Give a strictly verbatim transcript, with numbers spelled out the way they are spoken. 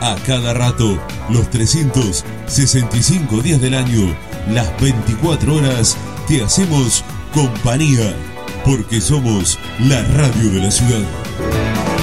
A cada rato, los trescientos sesenta y cinco días del año, las veinticuatro horas, te hacemos compañía, porque somos la radio de la ciudad.